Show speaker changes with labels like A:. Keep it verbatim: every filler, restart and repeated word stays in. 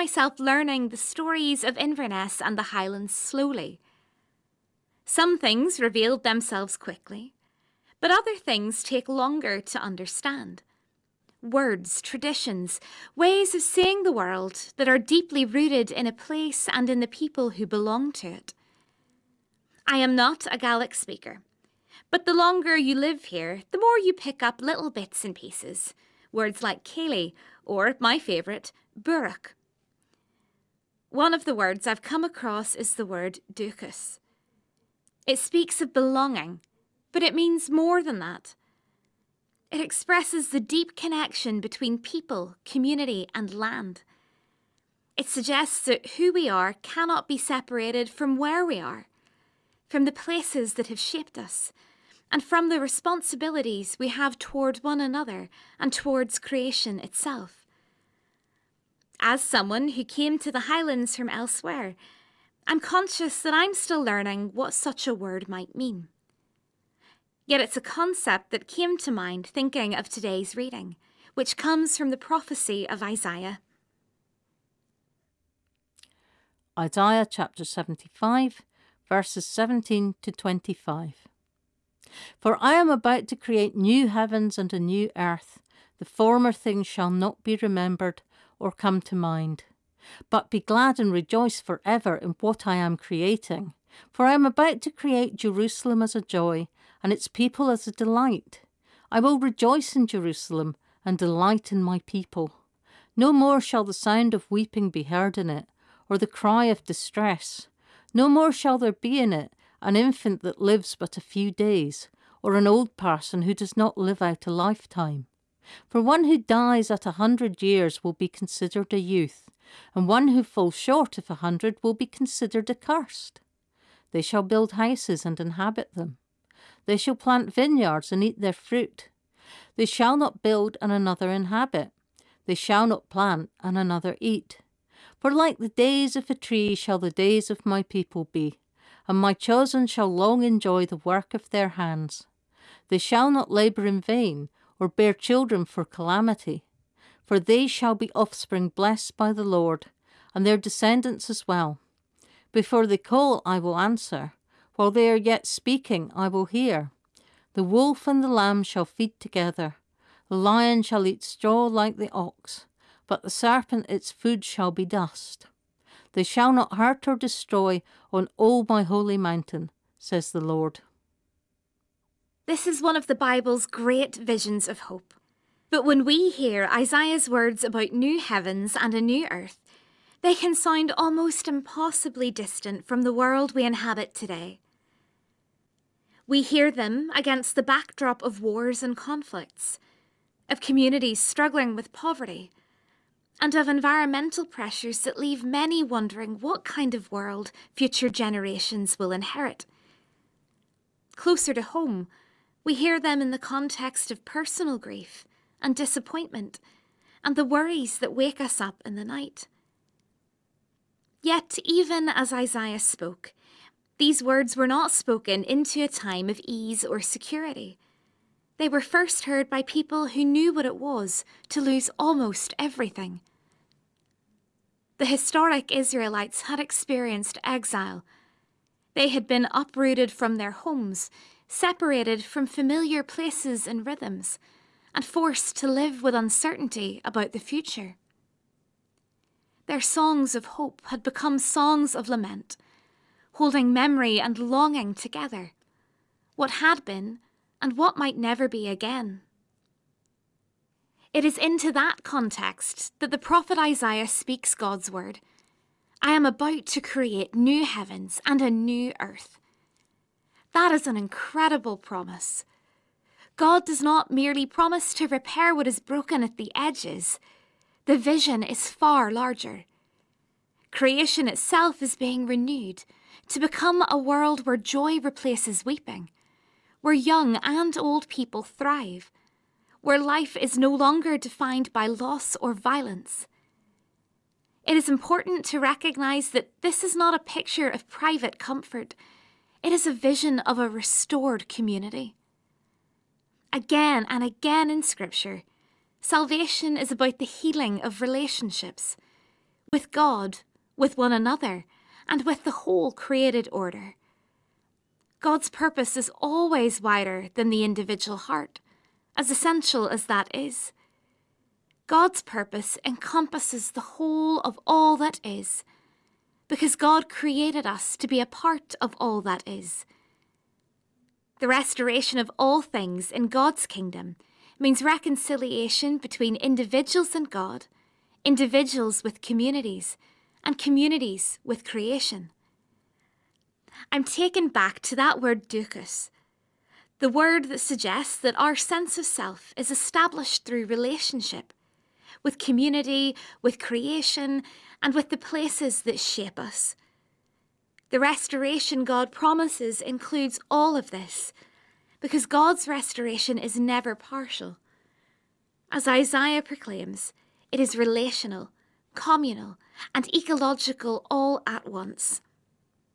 A: myself learning the stories of Inverness and the Highlands slowly. Some things revealed themselves quickly, but other things take longer to understand. Words, traditions, ways of seeing the world that are deeply rooted in a place and in the people who belong to it. I am not a Gaelic speaker, but the longer you live here, the more you pick up little bits and pieces, words like céilí, or, my favourite, búrach. One of the words I've come across is the word dúchas. It speaks of belonging, but it means more than that. It expresses the deep connection between people, community, and land. It suggests that who we are cannot be separated from where we are, from the places that have shaped us, and from the responsibilities we have toward one another and towards creation itself. As someone who came to the Highlands from elsewhere, I'm conscious that I'm still learning what such a word might mean. Yet it's a concept that came to mind thinking of today's reading, which comes from the prophecy of Isaiah.
B: Isaiah chapter seventy-five, verses seventeen to twenty-five. For I am about to create new heavens and a new earth. The former things shall not be remembered or come to mind. But be glad and rejoice forever in what I am creating. For I am about to create Jerusalem as a joy, and its people as a delight. I will rejoice in Jerusalem and delight in my people. No more shall the sound of weeping be heard in it, or the cry of distress. No more shall there be in it an infant that lives but a few days, or an old person who does not live out a lifetime. For one who dies at a hundred years will be considered a youth, and one who falls short of a hundred will be considered accursed. They shall build houses and inhabit them. They shall plant vineyards and eat their fruit. They shall not build and another inhabit. They shall not plant and another eat. For like the days of a tree shall the days of my people be, and my chosen shall long enjoy the work of their hands. They shall not labour in vain, or bear children for calamity. For they shall be offspring blessed by the Lord, and their descendants as well. Before they call, I will answer. While they are yet speaking, I will hear. The wolf and the lamb shall feed together. The lion shall eat straw like the ox, but the serpent its food shall be dust. They shall not hurt or destroy on all my holy mountain, says the Lord.
A: This is one of the Bible's great visions of hope. But when we hear Isaiah's words about new heavens and a new earth, they can sound almost impossibly distant from the world we inhabit today. We hear them against the backdrop of wars and conflicts, of communities struggling with poverty, and of environmental pressures that leave many wondering what kind of world future generations will inherit. Closer to home, we hear them in the context of personal grief and disappointment and the worries that wake us up in the night. Yet, even as Isaiah spoke, these words were not spoken into a time of ease or security. They were first heard by people who knew what it was to lose almost everything. The historic Israelites had experienced exile. They had been uprooted from their homes, separated from familiar places and rhythms, and forced to live with uncertainty about the future. Their songs of hope had become songs of lament, holding memory and longing together, what had been and what might never be again. It is into that context that the prophet Isaiah speaks God's word. I am about to create new heavens and a new earth. That is an incredible promise. God does not merely promise to repair what is broken at the edges. The vision is far larger. Creation itself is being renewed to become a world where joy replaces weeping, where young and old people thrive, where life is no longer defined by loss or violence. It is important to recognize that this is not a picture of private comfort. It is a vision of a restored community. Again and again in Scripture, salvation is about the healing of relationships. with God, with one another, and with the whole created order. God's purpose is always wider than the individual heart, as essential as that is. God's purpose encompasses the whole of all that is, because God created us to be a part of all that is. The restoration of all things in God's kingdom means reconciliation between individuals and God, individuals with communities, and communities with creation. I'm taken back to that word doukas, the word that suggests that our sense of self is established through relationship, with community, with creation, and with the places that shape us. The restoration God promises includes all of this, because God's restoration is never partial. As Isaiah proclaims, it is relational, communal, and ecological all at once.